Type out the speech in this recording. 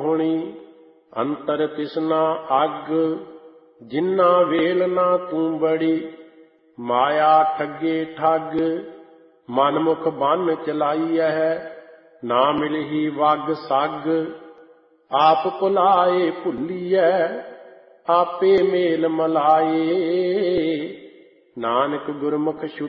ਹੋਣੀ। ਅੰਤਰ ਤਿਸਨਾ ਅੱਗ, ਜਿੰਨਾ ਵੇਲ ਨਾ ਤੂੰ ਬੜੀ। ਮਾਇਆ ਠੱਗੇ ਠੱਗ, ਮਨਮੁਖ ਬੰਨ ਚਲਾਈਐ। ਨਾ ਮਿਲਹੀ ਵਗ ਸੱਗ, ਆਪ ਭੁਲਾਏ ਭੁੱਲੀਐ। ਆਪੇ ਮੇਲ ਮਲਾਏ, ਨਾਨਕ ਗੁਰਮੁਖ